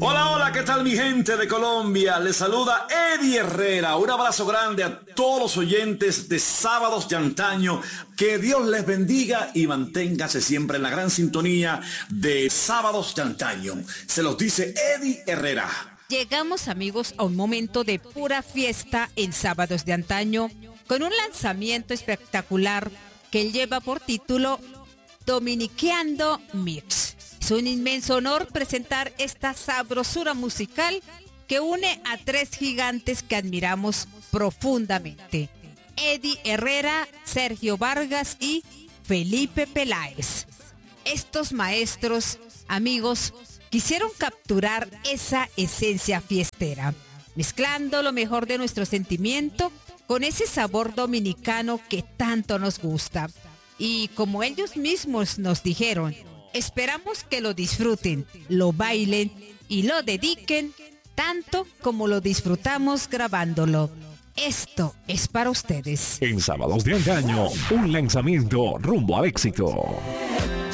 Hola, hola, ¿qué tal mi gente de Colombia? Les saluda Eddie Herrera. Un abrazo grande a todos los oyentes de Sábados de Antaño. Que Dios les bendiga y manténgase siempre en la gran sintonía de Sábados de Antaño. Se los dice Eddie Herrera. Llegamos, amigos, a un momento de pura fiesta en Sábados de Antaño con un lanzamiento espectacular que lleva por título Dominiqueando Mix. Es un inmenso honor presentar esta sabrosura musical que une a tres gigantes que admiramos profundamente: Eddie Herrera, Sergio Vargas y Felipe Peláez. Estos maestros, amigos, quisieron capturar esa esencia fiestera, mezclando lo mejor de nuestro sentimiento con ese sabor dominicano que tanto nos gusta. Y como ellos mismos nos dijeron, esperamos que lo disfruten, lo bailen y lo dediquen tanto como lo disfrutamos grabándolo. Esto es para ustedes. En Sábados de Antaño, un lanzamiento rumbo al éxito.